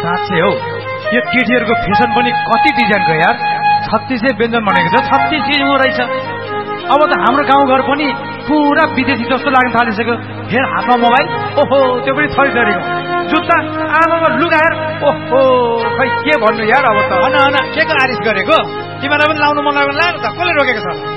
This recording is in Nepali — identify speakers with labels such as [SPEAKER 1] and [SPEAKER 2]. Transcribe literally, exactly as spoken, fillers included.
[SPEAKER 1] साँच्चै हौ यो केटीहरूको फेसन पनि कति डिजाइनको यार छत्तीसै व्यञ्जन भनेको छ छत्तीसै हो रहेछ अब त हाम्रो गाउँघर पनि पुरा विदेशी जस्तो लाग्न थालिसक्यो हेर हातमा मोबाइल ओहो त्यो पनि थरी थरीको जुत्ता आमामा लुगा हेर ओहो खै के भन्नु यार अब त
[SPEAKER 2] अन अन के को आरिस गरेको तिमीलाई पनि लाउनु मन लाग्यो त कसले रोकेको छ